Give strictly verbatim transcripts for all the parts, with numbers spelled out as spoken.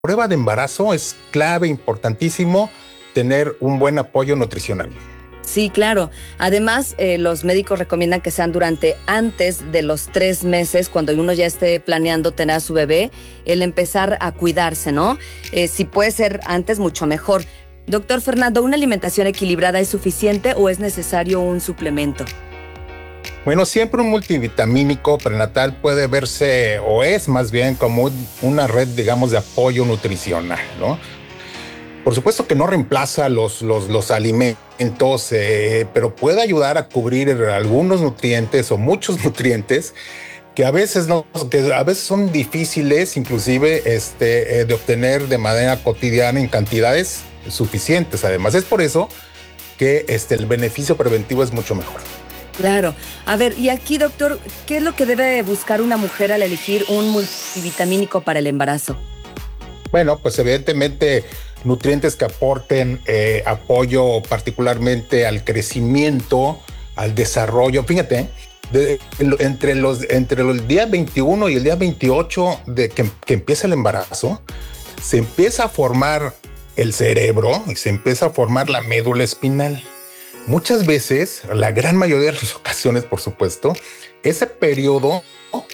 prueba de embarazo es clave, importantísimo, tener un buen apoyo nutricional. Sí, claro. Además, eh, los médicos recomiendan que sean durante antes de los tres meses, cuando uno ya esté planeando tener a su bebé, el empezar a cuidarse, ¿no? Eh, si puede ser antes, mucho mejor. Doctor Fernando, ¿una alimentación equilibrada es suficiente o es necesario un suplemento? Bueno, siempre un multivitamínico prenatal puede verse, o es más bien como una red, digamos, de apoyo nutricional, ¿no? Por supuesto que no reemplaza los, los, los alimentos, eh, pero puede ayudar a cubrir algunos nutrientes o muchos nutrientes que a veces no, que a veces son difíciles, inclusive, este, eh, de obtener de manera cotidiana en cantidades suficientes. Además, es por eso que este, el beneficio preventivo es mucho mejor. Claro. A ver, y aquí, doctor, ¿qué es lo que debe buscar una mujer al elegir un multivitamínico para el embarazo? Bueno, pues evidentemente nutrientes que aporten eh, apoyo particularmente al crecimiento, al desarrollo. Fíjate, de, entre los entre el día veintiuno y el día veintiocho de que, que empieza el embarazo, se empieza a formar el cerebro y se empieza a formar la médula espinal. Muchas veces, la gran mayoría de las ocasiones, por supuesto, ese periodo,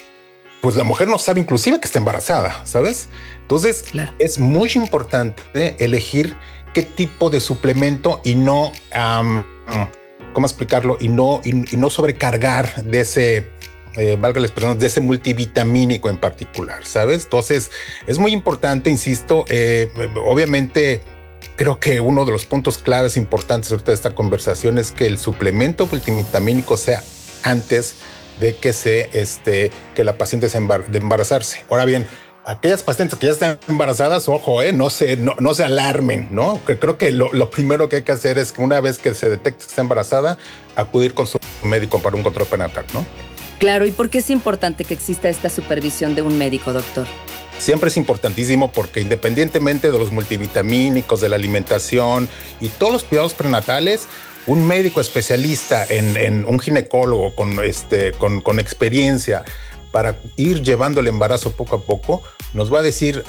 pues la mujer no sabe inclusive que está embarazada, ¿sabes? Entonces, claro, es muy importante elegir qué tipo de suplemento y no, um, ¿cómo explicarlo? Y no, y, y no sobrecargar de ese, eh, valga la expresión, de ese multivitamínico en particular, ¿sabes? Entonces, es muy importante, insisto, eh, obviamente, creo que uno de los puntos claves importantes de esta conversación es que el suplemento multivitamínico sea antes de que se, este, que la paciente se embar- de embarazarse. Ahora bien, aquellas pacientes que ya están embarazadas, ojo, eh, no se, no, no se alarmen, ¿no? Que creo que lo, lo primero que hay que hacer es que una vez que se detecte que está embarazada, acudir con su médico para un control prenatal, ¿no? Claro, ¿y por qué es importante que exista esta supervisión de un médico, doctor? Siempre es importantísimo porque independientemente de los multivitamínicos, de la alimentación y todos los cuidados prenatales, un médico especialista en, en un ginecólogo con, este, con, con experiencia para ir llevando el embarazo poco a poco, nos va a decir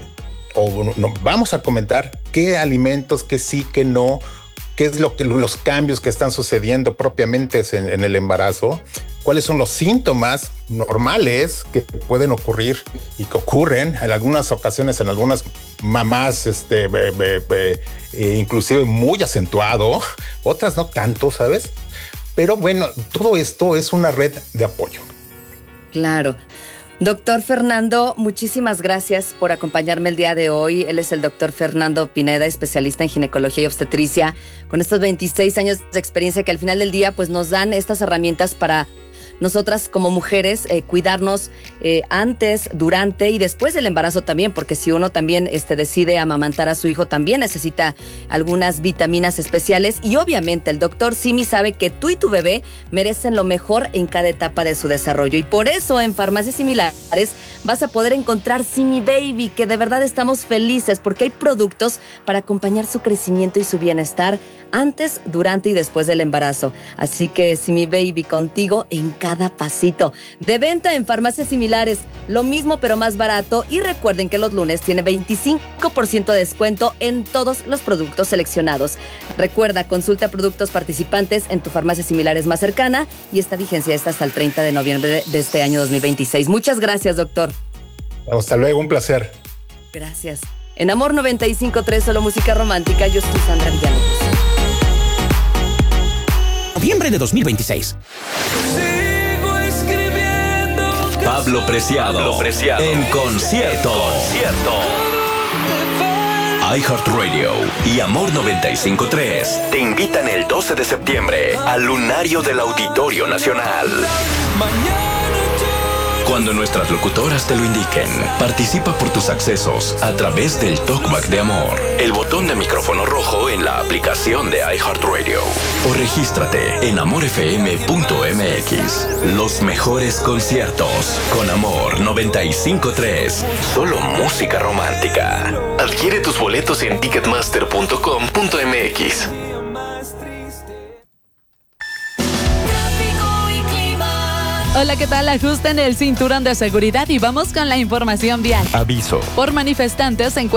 o no, vamos a comentar qué alimentos, qué sí, qué no, qué es lo que los cambios que están sucediendo propiamente en, en el embarazo, cuáles son los síntomas normales que pueden ocurrir y que ocurren en algunas ocasiones, en algunas mamás, este, be, be, be, eh, inclusive muy acentuado, otras no tanto, ¿sabes? Pero bueno, todo esto es una red de apoyo. Claro. Doctor Fernando, muchísimas gracias por acompañarme el día de hoy. Él es el doctor Fernando Pineda, especialista en ginecología y obstetricia, con estos veintiséis años de experiencia que al final del día pues nos dan estas herramientas para nosotras como mujeres eh, cuidarnos eh, antes, durante y después del embarazo también, porque si uno también este, decide amamantar a su hijo, también necesita algunas vitaminas especiales. Y obviamente el doctor Simi sabe que tú y tu bebé merecen lo mejor en cada etapa de su desarrollo. Y por eso en Farmacias Similares vas a poder encontrar Simi Baby, que de verdad estamos felices porque hay productos para acompañar su crecimiento y su bienestar antes, durante y después del embarazo. Así que Simi Baby contigo en cada pasito. De venta en Farmacias Similares, lo mismo pero más barato. Y recuerden que los lunes tiene veinticinco por ciento de descuento en todos los productos seleccionados. Recuerda, consulta productos participantes en tu farmacia Similares más cercana y esta vigencia está hasta el treinta de noviembre de este año dos mil veintiséis. Muchas gracias, doctor. Hasta luego, un placer. Gracias. En Amor noventa y cinco punto tres, solo música romántica, yo soy Sandra Villalobos. Noviembre de dos mil veintiséis. Sigo escribiendo Pablo Preciado, Pablo Preciado en concierto. concierto. iHeartRadio y Amor noventa y cinco punto tres te invitan el doce de septiembre al Lunario del Auditorio Nacional. Cuando nuestras locutoras te lo indiquen, participa por tus accesos a través del Talkback de Amor, el botón de micrófono rojo en la aplicación de iHeartRadio, o regístrate en amor f m punto m x. Los mejores conciertos con Amor noventa y cinco punto tres, solo música romántica. Adquiere tus boletos en ticketmaster punto com punto m x. Hola, ¿qué tal? Ajusten el cinturón de seguridad y vamos con la información vial. Aviso. Por manifestantes se encuentran